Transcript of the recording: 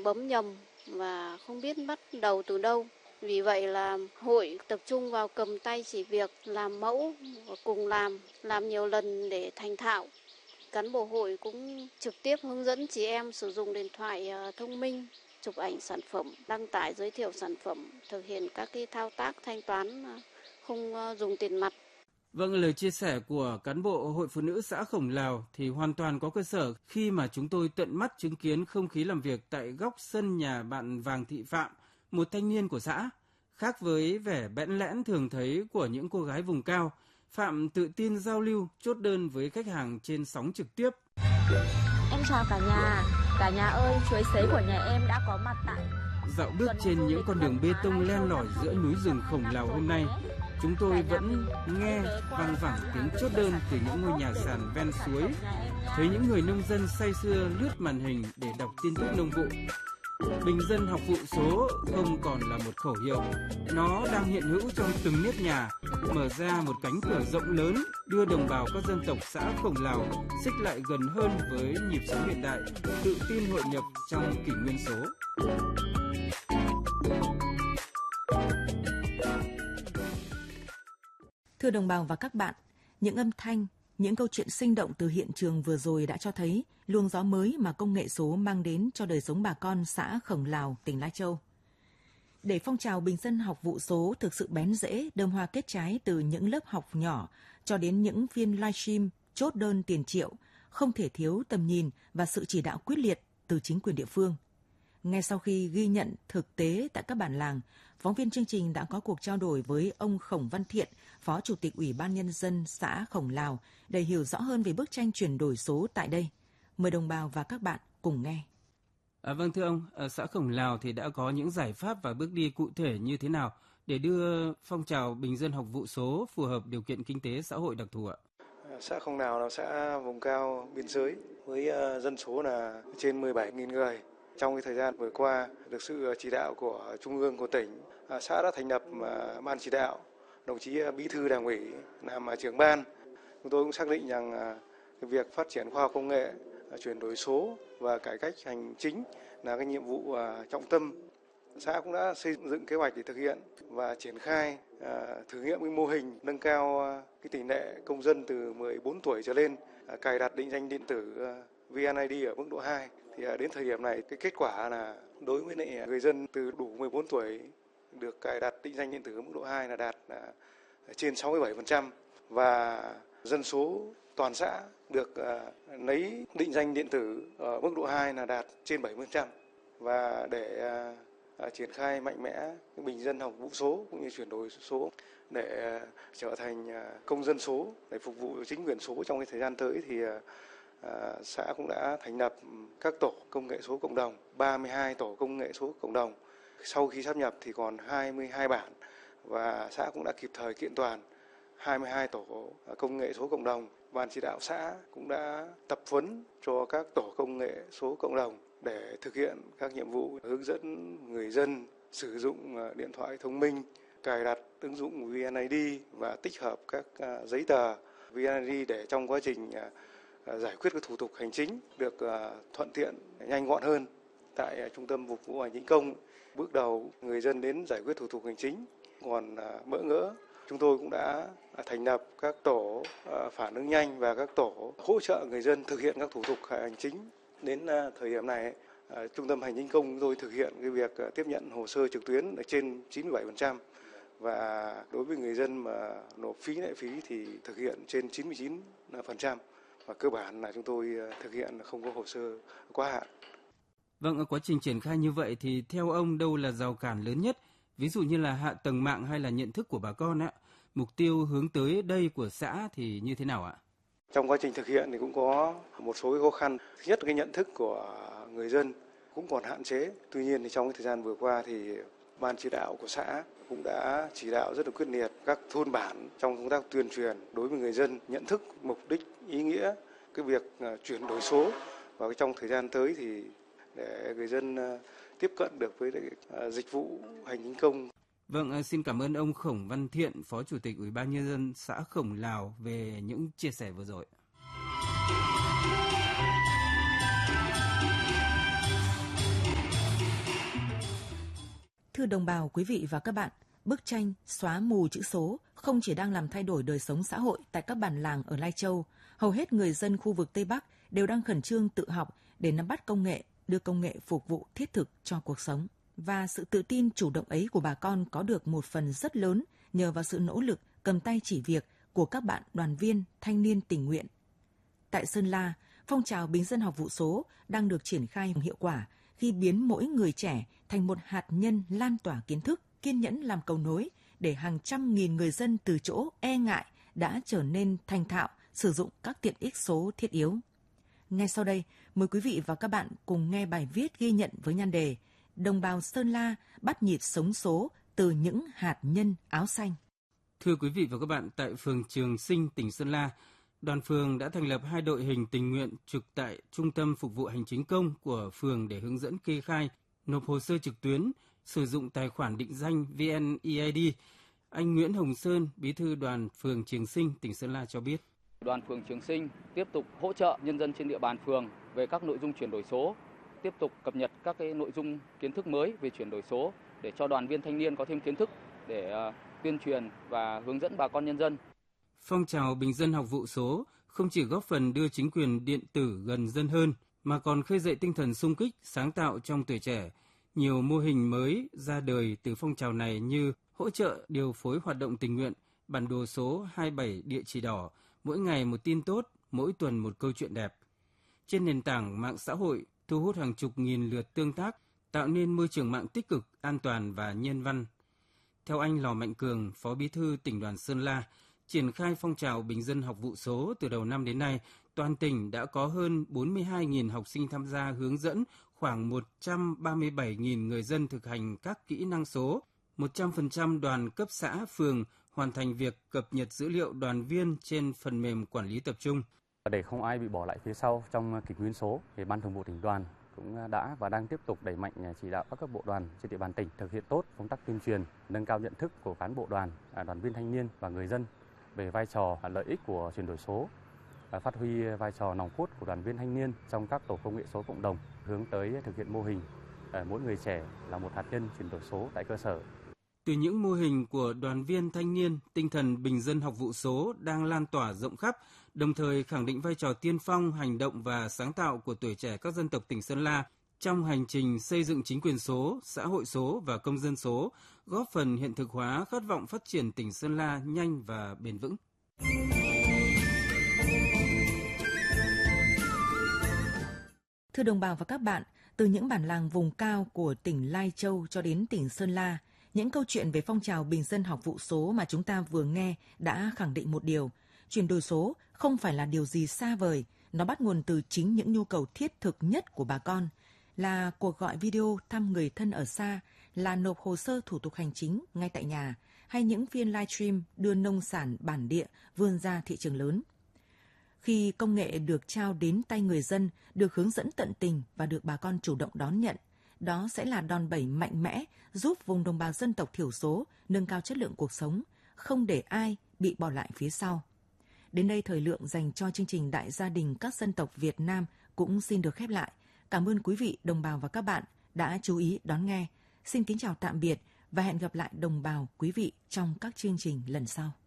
bấm nhầm và không biết bắt đầu từ đâu. Vì vậy là hội tập trung vào cầm tay chỉ việc, làm mẫu và cùng làm nhiều lần để thành thạo. Cán bộ hội cũng trực tiếp hướng dẫn chị em sử dụng điện thoại thông minh, chụp ảnh sản phẩm, đăng tải giới thiệu sản phẩm, thực hiện các cái thao tác thanh toán không dùng tiền mặt. Vâng, lời chia sẻ của cán bộ Hội Phụ nữ xã Khổng Lào thì hoàn toàn có cơ sở khi mà chúng tôi tận mắt chứng kiến không khí làm việc tại góc sân nhà bạn Vàng Thị Phạm, một thanh niên của xã. Khác với vẻ bẽn lẽn thường thấy của những cô gái vùng cao, Phạm tự tin giao lưu, chốt đơn với khách hàng trên sóng trực tiếp. Em chào cả nhà ơi, chuối sấy của nhà em đã có mặt tại. Dạo bước trên những con đường bê tông len lỏi giữa núi rừng Khổng Lào hôm nay, chúng tôi vẫn nghe vang vẳng tiếng chốt đơn từ những ngôi nhà sàn ven suối, thấy những người nông dân say sưa lướt màn hình để đọc tin tức nông vụ. Bình dân học vụ số không còn là một khẩu hiệu, nó đang hiện hữu trong từng nếp nhà, mở ra một cánh cửa rộng lớn, đưa đồng bào các dân tộc xã Khổng Lào xích lại gần hơn với nhịp sống hiện đại, tự tin hội nhập trong kỷ nguyên số. Thưa đồng bào và các bạn, những âm thanh, những câu chuyện sinh động từ hiện trường vừa rồi đã cho thấy luồng gió mới mà công nghệ số mang đến cho đời sống bà con xã Khổng Lào, tỉnh Lai Châu. Để phong trào bình dân học vụ số thực sự bén rễ, đơm hoa kết trái từ những lớp học nhỏ cho đến những phiên livestream chốt đơn tiền triệu, không thể thiếu tầm nhìn và sự chỉ đạo quyết liệt từ chính quyền địa phương. Ngay sau khi ghi nhận thực tế tại các bản làng, phóng viên chương trình đã có cuộc trao đổi với ông Khổng Văn Thiện, Phó Chủ tịch Ủy ban Nhân dân xã Khổng Lào, để hiểu rõ hơn về bức tranh chuyển đổi số tại đây. Mời đồng bào và các bạn cùng nghe. Vâng thưa ông, ở xã Khổng Lào thì đã có những giải pháp và bước đi cụ thể như thế nào để đưa phong trào bình dân học vụ số phù hợp điều kiện kinh tế xã hội đặc thù ạ? Xã Khổng Lào là xã vùng cao biên giới với dân số là trên 17.000 người. Trong cái thời gian vừa qua, được sự chỉ đạo của Trung ương, của tỉnh, xã đã thành lập ban chỉ đạo, đồng chí Bí thư Đảng ủy làm trưởng ban. Chúng tôi cũng xác định rằng cái việc phát triển khoa học công nghệ, chuyển đổi số và cải cách hành chính là cái nhiệm vụ trọng tâm. Xã cũng đã xây dựng kế hoạch để thực hiện và triển khai thử nghiệm cái mô hình nâng cao cái tỷ lệ công dân từ 14 tuổi trở lên cài đặt định danh điện tử VNID ở mức độ 2. Thì đến thời điểm này cái kết quả là đối với người dân từ đủ 14 tuổi được cài đặt định danh điện tử ở mức độ 2 là đạt trên 67% và dân số toàn xã được lấy định danh điện tử ở mức độ 2 là đạt trên 70%. Và để triển khai mạnh mẽ bình dân học vụ số cũng như chuyển đổi số để trở thành công dân số để phục vụ chính quyền số trong cái thời gian tới thì xã cũng đã thành lập các tổ công nghệ số cộng đồng, 32 tổ công nghệ số cộng đồng. Sau khi sáp nhập thì còn 22 bản và xã cũng đã kịp thời kiện toàn 22 tổ công nghệ số cộng đồng. Ban chỉ đạo xã cũng đã tập huấn cho các tổ công nghệ số cộng đồng để thực hiện các nhiệm vụ hướng dẫn người dân sử dụng điện thoại thông minh, cài đặt ứng dụng VNID và tích hợp các giấy tờ VNID để trong quá trình giải quyết các thủ tục hành chính được thuận tiện, nhanh gọn hơn. Tại Trung tâm Phục vụ Hành chính công, bước đầu người dân đến giải quyết thủ tục hành chính còn bỡ ngỡ. Chúng tôi cũng đã thành lập các tổ phản ứng nhanh và các tổ hỗ trợ người dân thực hiện các thủ tục hành chính. Đến thời điểm này, Trung tâm Hành chính công chúng tôi thực hiện cái việc tiếp nhận hồ sơ trực tuyến ở trên 97% và đối với người dân mà nộp phí lệ phí thì thực hiện trên 99%. Và cơ bản là chúng tôi thực hiện không có hồ sơ quá hạn. Vâng, ở quá trình triển khai như vậy thì theo ông đâu là rào cản lớn nhất? Ví dụ như là hạ tầng mạng hay là nhận thức của bà con ạ? Mục tiêu hướng tới đây của xã thì như thế nào ạ? Trong quá trình thực hiện thì cũng có một số khó khăn. Thứ nhất là cái nhận thức của người dân cũng còn hạn chế. Tuy nhiên thì trong cái thời gian vừa qua thì ban chỉ đạo của xã cũng đã chỉ đạo rất là quyết liệt các thôn bản trong công tác tuyên truyền đối với người dân nhận thức mục đích, ý nghĩa cái việc chuyển đổi số và trong thời gian tới thì để người dân tiếp cận được với dịch vụ hành chính công. Vâng, xin cảm ơn ông Khổng Văn Thiện, Phó Chủ tịch Ủy ban Nhân dân xã Khổng Lào về những chia sẻ vừa rồi. Thưa đồng bào, quý vị và các bạn, bức tranh xóa mù chữ số không chỉ đang làm thay đổi đời sống xã hội tại các bản làng ở Lai Châu, hầu hết người dân khu vực Tây Bắc đều đang khẩn trương tự học để nắm bắt công nghệ, đưa công nghệ phục vụ thiết thực cho cuộc sống. Và sự tự tin chủ động ấy của bà con có được một phần rất lớn nhờ vào sự nỗ lực cầm tay chỉ việc của các bạn đoàn viên, thanh niên tình nguyện. Tại Sơn La, phong trào bình dân học vụ số đang được triển khai hiệu quả khi biến mỗi người trẻ thành một hạt nhân lan tỏa kiến thức, kiên nhẫn làm cầu nối để hàng trăm nghìn người dân từ chỗ e ngại đã trở nên thành thạo sử dụng các tiện ích số thiết yếu. Ngay sau đây, mời quý vị và các bạn cùng nghe bài viết ghi nhận với nhan đề Đồng bào Sơn La bắt nhịp sống số từ những hạt nhân áo xanh. Thưa quý vị và các bạn, tại phường Trường Sinh, tỉnh Sơn La, đoàn phường đã thành lập 2 đội hình tình nguyện trực tại Trung tâm Phục vụ Hành chính công của phường để hướng dẫn kê khai, nộp hồ sơ trực tuyến, sử dụng tài khoản định danh VNeID. Anh Nguyễn Hồng Sơn, bí thư đoàn phường Trường Sinh, tỉnh Sơn La cho biết. Đoàn phường Trường Sinh tiếp tục hỗ trợ nhân dân trên địa bàn phường về các nội dung chuyển đổi số, tiếp tục cập nhật các nội dung kiến thức mới về chuyển đổi số để cho đoàn viên thanh niên có thêm kiến thức để tuyên truyền và hướng dẫn bà con nhân dân. Phong trào bình dân học vụ số không chỉ góp phần đưa chính quyền điện tử gần dân hơn, mà còn khơi dậy tinh thần xung kích, sáng tạo trong tuổi trẻ. Nhiều mô hình mới ra đời từ phong trào này như hỗ trợ điều phối hoạt động tình nguyện, bản đồ số 27 địa chỉ đỏ, mỗi ngày một tin tốt, mỗi tuần một câu chuyện đẹp. Trên nền tảng mạng xã hội, thu hút hàng chục nghìn lượt tương tác, tạo nên môi trường mạng tích cực, an toàn và nhân văn. Theo anh Lò Mạnh Cường, Phó Bí thư tỉnh đoàn Sơn La, triển khai phong trào bình dân học vụ số từ đầu năm đến nay, toàn tỉnh đã có hơn 42.000 học sinh tham gia hướng dẫn khoảng 137.000 người dân thực hành các kỹ năng số. 100% đoàn cấp xã, phường hoàn thành việc cập nhật dữ liệu đoàn viên trên phần mềm quản lý tập trung. Để không ai bị bỏ lại phía sau trong kỷ nguyên số, thì Ban Thường vụ tỉnh đoàn cũng đã và đang tiếp tục đẩy mạnh chỉ đạo các cấp bộ đoàn trên địa bàn tỉnh thực hiện tốt công tác tuyên truyền, nâng cao nhận thức của cán bộ đoàn, đoàn viên thanh niên và người dân về vai trò, lợi ích của chuyển đổi số, phát huy vai trò nòng cốt của đoàn viên thanh niên trong các tổ công nghệ số cộng đồng, hướng tới thực hiện mô hình mỗi người trẻ là một hạt nhân chuyển đổi số tại cơ sở. Từ những mô hình của đoàn viên thanh niên, tinh thần bình dân học vụ số đang lan tỏa rộng khắp, đồng thời khẳng định vai trò tiên phong, hành động và sáng tạo của tuổi trẻ các dân tộc tỉnh Sơn La trong hành trình xây dựng chính quyền số, xã hội số và công dân số, góp phần hiện thực hóa khát vọng phát triển tỉnh Sơn La nhanh và bền vững. Thưa đồng bào và các bạn, từ những bản làng vùng cao của tỉnh Lai Châu cho đến tỉnh Sơn La, những câu chuyện về phong trào bình dân học vụ số mà chúng ta vừa nghe đã khẳng định một điều, chuyển đổi số không phải là điều gì xa vời, nó bắt nguồn từ chính những nhu cầu thiết thực nhất của bà con, là cuộc gọi video thăm người thân ở xa, là nộp hồ sơ thủ tục hành chính ngay tại nhà, hay những phiên livestream đưa nông sản bản địa vươn ra thị trường lớn. Khi công nghệ được trao đến tay người dân, được hướng dẫn tận tình và được bà con chủ động đón nhận, đó sẽ là đòn bẩy mạnh mẽ giúp vùng đồng bào dân tộc thiểu số nâng cao chất lượng cuộc sống, không để ai bị bỏ lại phía sau. Đến đây thời lượng dành cho chương trình Đại gia đình các dân tộc Việt Nam cũng xin được khép lại. Cảm ơn quý vị, đồng bào và các bạn đã chú ý đón nghe. Xin kính chào tạm biệt và hẹn gặp lại đồng bào quý vị trong các chương trình lần sau.